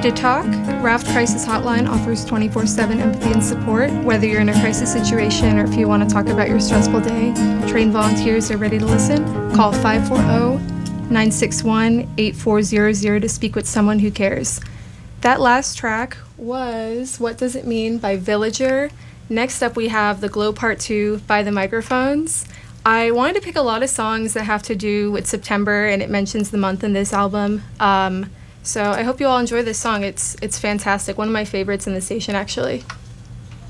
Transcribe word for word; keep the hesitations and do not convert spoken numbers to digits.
to talk? Raft Crisis Hotline offers twenty-four seven empathy and support. Whether you're in a crisis situation or if you want to talk about your stressful day, trained volunteers are ready to listen. Call five four zero, nine six one, eight four zero zero to speak with someone who cares. That last track was What Does It Mean by Villager. Next up we have The Glow Part two by The Microphones. I wanted to pick a lot of songs that have to do with September, and it mentions the month in this album. Um, so I hope you all enjoy this song. It's it's fantastic. One of my favorites in the station, actually.